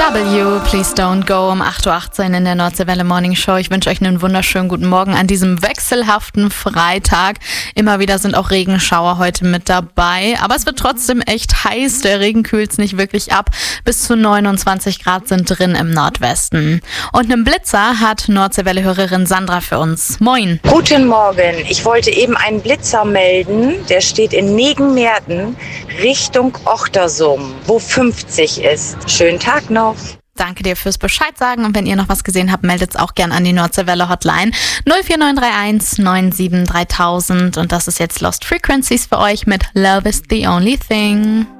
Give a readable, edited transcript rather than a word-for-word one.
W, Please Don't Go um 8.18 Uhr in der Nordseewelle Morning Show. Ich wünsche euch einen wunderschönen guten Morgen an diesem wechselhaften Freitag. Immer wieder sind auch Regenschauer heute mit dabei, aber es wird trotzdem echt heiß. Der Regen kühlt's nicht wirklich ab. Bis zu 29 Grad sind drin im Nordwesten. Und einen Blitzer hat Nordseewelle-Hörerin Sandra für uns. Moin. Guten Morgen. Ich wollte eben einen Blitzer melden. Der steht in Negenmerten Richtung Ochtersum, wo 50 ist. Schönen Tag noch. Danke dir fürs Bescheid sagen und wenn ihr noch was gesehen habt, meldet es auch gern an die Nordseewelle Hotline 04931 97 3000 und das ist jetzt Lost Frequencies für euch mit Love is the Only Thing.